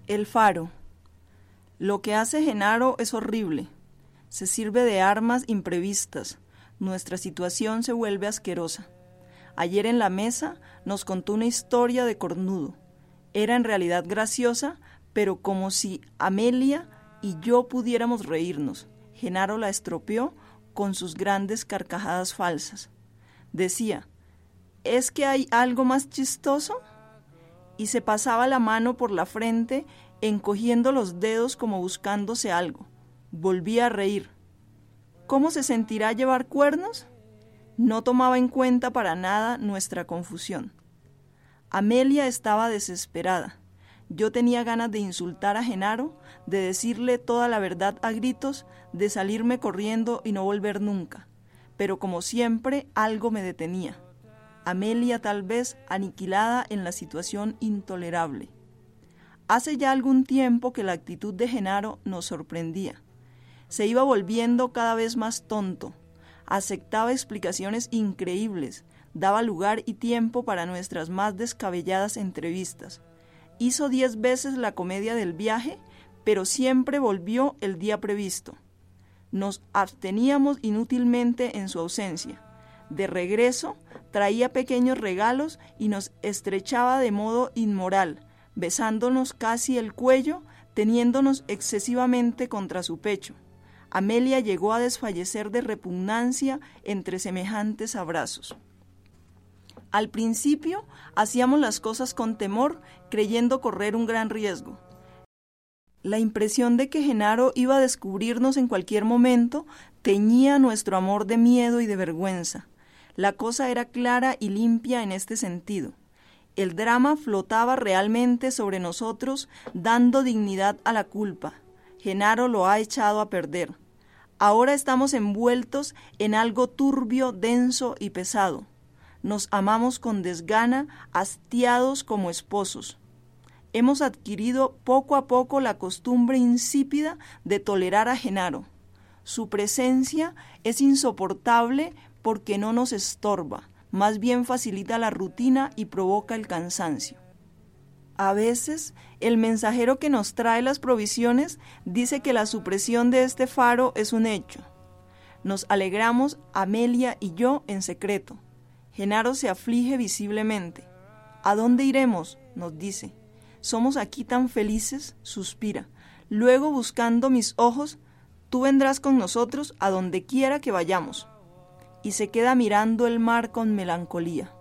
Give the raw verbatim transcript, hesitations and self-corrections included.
El faro. Lo que hace Genaro es horrible. Se sirve de armas imprevistas. Nuestra situación se vuelve asquerosa. Ayer en la mesa nos contó una historia de cornudo. Era en realidad graciosa, pero como si Amelia y yo pudiéramos reírnos. Genaro la estropeó con sus grandes carcajadas falsas. Decía, ¿es que hay algo más chistoso? Y se pasaba la mano por la frente, encogiendo los dedos como buscándose algo. Volvía a reír. ¿Cómo se sentirá llevar cuernos? No tomaba en cuenta para nada nuestra confusión. Amelia estaba desesperada. Yo tenía ganas de insultar a Genaro, de decirle toda la verdad a gritos, de salirme corriendo y no volver nunca. Pero como siempre, algo me detenía. Amelia tal vez aniquilada en la situación intolerable. Hace ya algún tiempo que la actitud de Genaro nos sorprendía. Se iba volviendo cada vez más tonto. Aceptaba explicaciones increíbles, daba lugar y tiempo para nuestras más descabelladas entrevistas. Hizo diez veces la comedia del viaje, pero siempre volvió el día previsto. Nos absteníamos inútilmente en su ausencia. De regreso, traía pequeños regalos y nos estrechaba de modo inmoral, besándonos casi el cuello, teniéndonos excesivamente contra su pecho. Amelia llegó a desfallecer de repugnancia entre semejantes abrazos. Al principio hacíamos las cosas con temor, creyendo correr un gran riesgo. La impresión de que Genaro iba a descubrirnos en cualquier momento teñía nuestro amor de miedo y de vergüenza. La cosa era clara y limpia en este sentido. El drama flotaba realmente sobre nosotros, dando dignidad a la culpa. Genaro lo ha echado a perder. Ahora estamos envueltos en algo turbio, denso y pesado. Nos amamos con desgana, hastiados como esposos. Hemos adquirido poco a poco la costumbre insípida de tolerar a Genaro. Su presencia es insoportable porque no nos estorba, más bien facilita la rutina y provoca el cansancio. A veces, el mensajero que nos trae las provisiones dice que la supresión de este faro es un hecho. Nos alegramos, Amelia y yo, en secreto. Genaro se aflige visiblemente. ¿A dónde iremos?, nos dice. Somos aquí tan felices, suspira. Luego, buscando mis ojos, tú vendrás con nosotros a donde quiera que vayamos. Y se queda mirando el mar con melancolía.